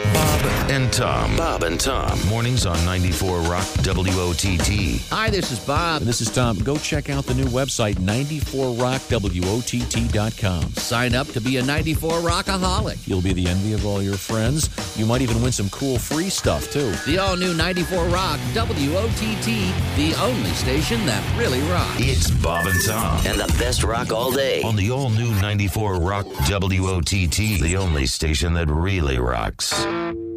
Bob and Tom. Bob and Tom. Mornings on 94 Rock WOTT. Hi, this is Bob. This is Tom. Go check out the new website, 94rockwott.com. Sign up to be a 94 Rockaholic. You'll be the envy of all your friends. You might even win some cool free stuff, too. The all-new 94 Rock WOTT, the only station that really rocks. It's Bob and Tom. And the best rock all day. On the all-new 94 Rock WOTT, the only station that really rocks.